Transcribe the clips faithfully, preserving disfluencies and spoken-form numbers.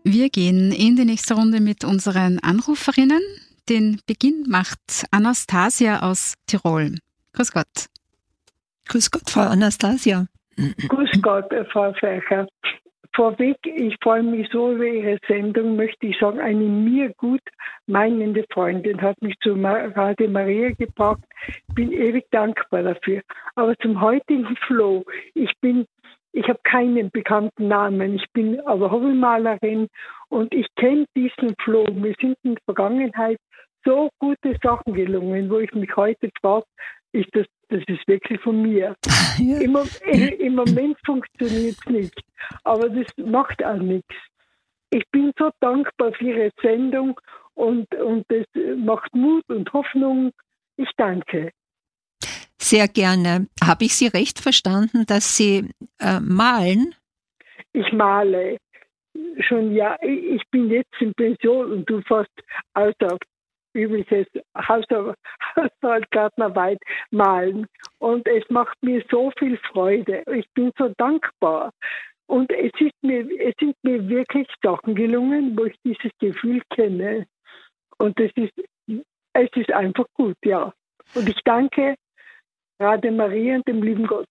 Wir gehen in die nächste Runde mit unseren Anruferinnen. Den Beginn macht Anastasia aus Tirol. Grüß Gott. Grüß Gott, Frau Anastasia. Grüß Gott, Frau Feicher. Vorweg, ich freue mich so über Ihre Sendung, möchte ich sagen, eine mir gut meinende Freundin hat mich zu Radio Maria gebracht. Bin ewig dankbar dafür. Aber zum heutigen Floh, ich bin, ich habe keinen bekannten Namen, ich bin aber Hobbymalerin und ich kenne diesen Floh. Mir sind in der Vergangenheit so gute Sachen gelungen, wo ich mich heute frage, ist das, das ist wirklich von mir. Ja. Im, Im Moment funktioniert es nicht, aber das macht auch nichts. Ich bin so dankbar für Ihre Sendung und, und das macht Mut und Hoffnung. Ich danke. Sehr gerne. Habe ich Sie recht verstanden, dass Sie äh, malen? Ich male. Schon ja, ich bin jetzt in Pension und du fast außer übliches Haushaltsgärtnerarbeit malen. Und es macht mir so viel Freude. Ich bin so dankbar. Und es ist mir, es sind mir wirklich Sachen gelungen, wo ich dieses Gefühl kenne. Und es ist, es ist einfach gut, ja. Und ich danke Radio Maria und dem lieben Gott.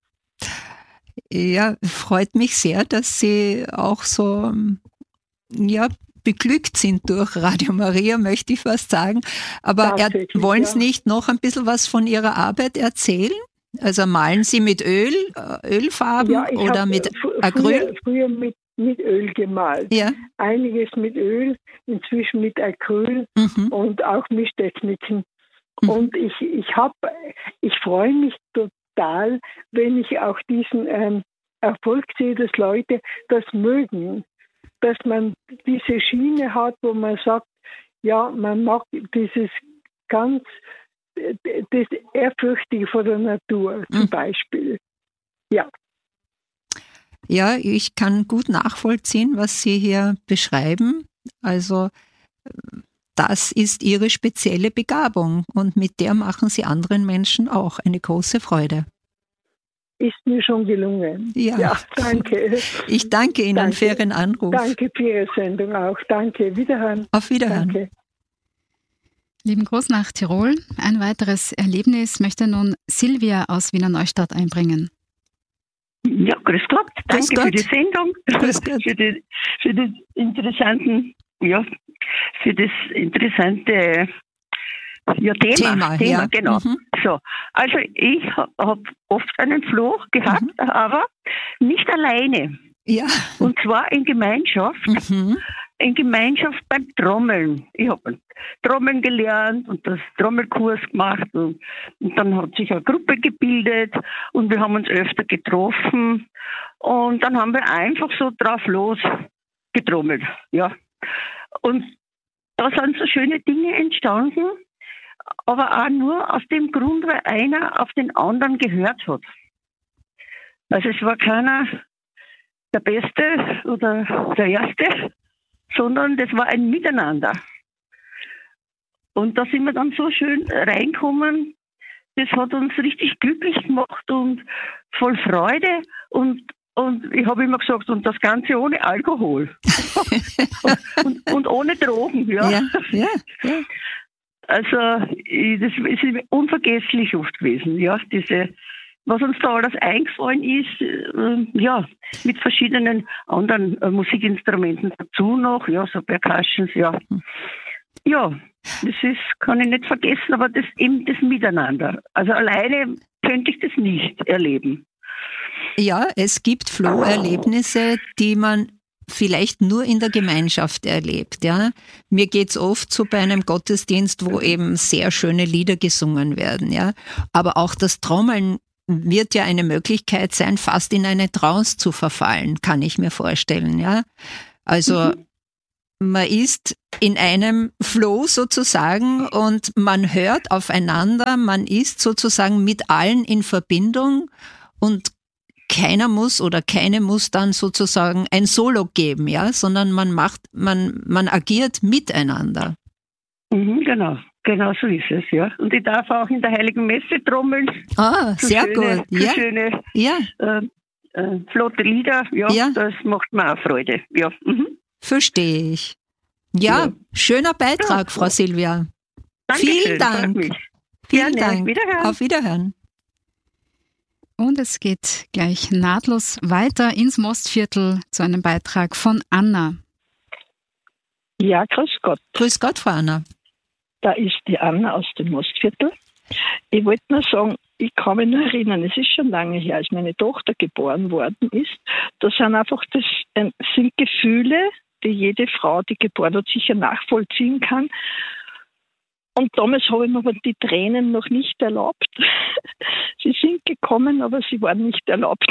Ja, freut mich sehr, dass Sie auch so, ja, beglückt sind durch Radio Maria, möchte ich fast sagen. Aber er, wollen Sie ja. nicht noch ein bisschen was von Ihrer Arbeit erzählen? Also malen Sie mit Öl, Ölfarben ja, oder mit Acryl? Früher, früher mit, mit Öl gemalt. Ja. Einiges mit Öl, inzwischen mit Acryl mhm. und auch Mischtechniken. Mhm. Und ich, ich, hab, ich freue mich total, wenn ich auch diesen ähm, Erfolg sehe, dass Leute das mögen. Dass man diese Schiene hat, wo man sagt, ja, man mag dieses ganz, das Ehrfürchtige vor der Natur zum mhm. Beispiel. Ja. Ja, ich kann gut nachvollziehen, was Sie hier beschreiben. Also das ist Ihre spezielle Begabung und mit der machen Sie anderen Menschen auch eine große Freude. Ist mir schon gelungen. Ja, ja danke. Ich danke Ihnen danke. für Ihren Anruf. Danke für Ihre Sendung auch. Danke. Wiederhören. Auf Wiederhören. Danke. Lieben Gruß nach Tirol. Ein weiteres Erlebnis möchte nun Silvia aus Wiener Neustadt einbringen. Ja, grüß Gott. Grüß Danke Gott. für die Sendung. Grüß Gott. für, die, für die interessanten, ja, für das interessante Ja, Thema, Thema, Thema ja. genau. Mhm. So, also ich habe hab oft einen Floh gehabt, mhm. aber nicht alleine. Ja. Und zwar in Gemeinschaft, mhm. in Gemeinschaft beim Trommeln. Ich habe Trommeln gelernt und das Trommelkurs gemacht und, und dann hat sich eine Gruppe gebildet und wir haben uns öfter getroffen und dann haben wir einfach so drauf los getrommelt, ja. Und da sind so schöne Dinge entstanden, aber auch nur aus dem Grund, weil einer auf den anderen gehört hat. Also es war keiner der Beste oder der Erste, sondern das war ein Miteinander. Und da sind wir dann so schön reingekommen, das hat uns richtig glücklich gemacht und voll Freude und Und ich habe immer gesagt, und das Ganze ohne Alkohol. und, und ohne Drogen, ja. Ja, ja, ja. Also, ich, das ist unvergesslich oft gewesen, ja. Diese, was uns da alles eingefallen ist, äh, ja, mit verschiedenen anderen äh, Musikinstrumenten dazu noch, ja, so Percussions, ja. Ja, das ist, kann ich nicht vergessen, aber das eben das Miteinander. Also alleine könnte ich das nicht erleben. Ja, es gibt Flow-Erlebnisse, die man vielleicht nur in der Gemeinschaft erlebt. Ja. Mir geht's oft so bei einem Gottesdienst, wo eben sehr schöne Lieder gesungen werden. Ja. Aber auch das Trommeln wird ja eine Möglichkeit sein, fast in eine Trance zu verfallen, kann ich mir vorstellen. Ja. Also mhm. man ist in einem Flow sozusagen und man hört aufeinander, man ist sozusagen mit allen in Verbindung und keiner muss oder keine muss dann sozusagen ein Solo geben, ja, sondern man macht, man, man agiert miteinander. Mhm, genau, genau so ist es, ja. Und ich darf auch in der Heiligen Messe trommeln. Ah, sehr schöne, gut, ja. Schöne, ja. Äh, äh, flotte Lieder, ja, ja, das macht mir auch Freude, ja. Mhm. Verstehe ich. Ja, ja. Schöner Beitrag, ja. Frau Silvia. Dankeschön, Vielen Dank. Vielen Gerne. Dank. Wiederhören. Auf Wiederhören. Und es geht gleich nahtlos weiter ins Mostviertel zu einem Beitrag von Anna. Ja, grüß Gott. Grüß Gott, Frau Anna. Da ist die Anna aus dem Mostviertel. Ich wollte nur sagen, ich kann mich nur erinnern, es ist schon lange her, als meine Tochter geboren worden ist. Das sind einfach, das sind Gefühle, die jede Frau, die geboren wird, sicher nachvollziehen kann. Und damals habe ich mir aber die Tränen noch nicht erlaubt. Sie sind gekommen, aber sie waren nicht erlaubt.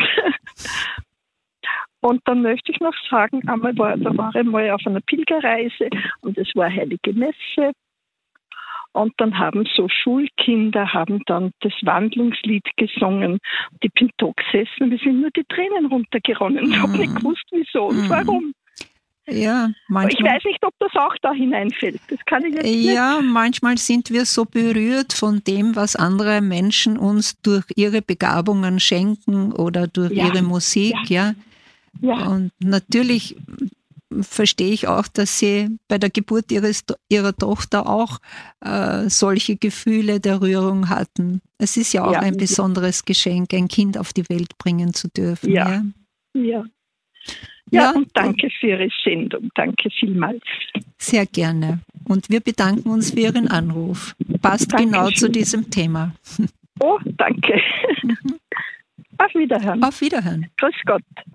Und dann möchte ich noch sagen, einmal war, da war ich mal auf einer Pilgerreise und es war Heilige Messe. Und dann haben so Schulkinder haben dann das Wandlungslied gesungen. Und ich bin da gesessen, mir sind nur die Tränen runtergeronnen. Ich habe nicht gewusst, wieso und warum. Ja, manchmal. Ich weiß nicht, ob das auch da hineinfällt. Das kann ich jetzt nicht. Ja, manchmal sind wir so berührt von dem, was andere Menschen uns durch ihre Begabungen schenken oder durch ja. ihre Musik, ja. ja. ja. Und natürlich verstehe ich auch, dass Sie bei der Geburt ihres, Ihrer Tochter auch äh, solche Gefühle der Rührung hatten. Es ist ja auch ja. ein besonderes Geschenk, ein Kind auf die Welt bringen zu dürfen. Ja, ja. ja. Ja, ja, und danke für Ihre Sendung. Danke vielmals. Sehr gerne. Und wir bedanken uns für Ihren Anruf. Passt Dankeschön. Genau zu diesem Thema. Oh, danke. Auf Wiederhören. Auf Wiederhören. Grüß Gott.